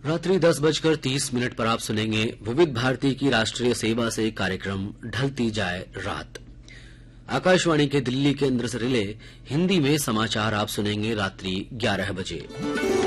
रात्रि 10:30 पर आप सुनेंगे विविध भारती की राष्ट्रीय सेवा से कार्यक्रम ढलती जाए रात। आकाशवाणी के दिल्ली केंद्र से रिले हिंदी में समाचार आप सुनेंगे रात्रि 11 बजे।